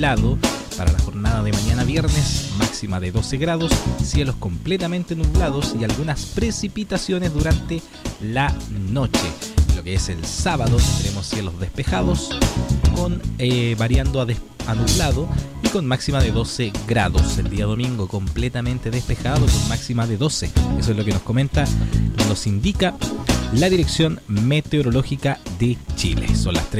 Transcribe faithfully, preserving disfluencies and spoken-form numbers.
nublado para la jornada de mañana viernes, máxima de doce grados, cielos completamente nublados y algunas precipitaciones durante la noche. Lo que es el sábado tendremos cielos despejados con eh, variando a, des- a nublado y con máxima de doce grados. El día domingo completamente despejado con máxima de doce. Eso es lo que nos comenta, nos indica la Dirección Meteorológica de Chile. Son las tres